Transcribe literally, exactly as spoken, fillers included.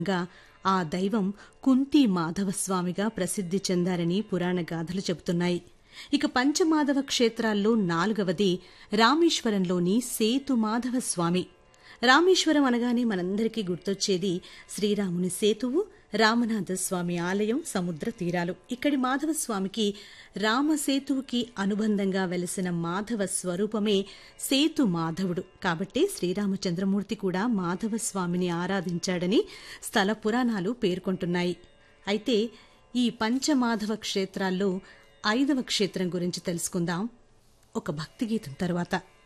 గా ఆ దైవం కుంతి మాధవస్వామిగా ప్రసిద్ధి చెందారని పురాణ గాథలు చెబుతున్నాయి. ఇక పంచమాధవ క్షేత్రాల్లో నాలుగవది రామేశ్వరంలోని సేతు మాధవస్వామి. రామేశ్వరం అనగానే మనందరికీ గుర్తొచ్చేది శ్రీరాముని సేతువు, రామనాథస్వామి ఆలయం, సముద్ర తీరాలు. ఇక్కడి మాధవస్వామికి రామసేతువుకి అనుబంధంగా వెలసిన మాధవ స్వరూపమే సేతు మాధవుడు. కాబట్టే శ్రీరామచంద్రమూర్తి కూడా మాధవస్వామిని ఆరాధించాడని స్థల పురాణాలు పేర్కొంటున్నాయి. అయితే ఈ పంచమాధవ క్షేత్రాల్లో ఐదవ క్షేత్రం గురించి తెలుసుకుందాం ఒక భక్తి గీతం తర్వాత.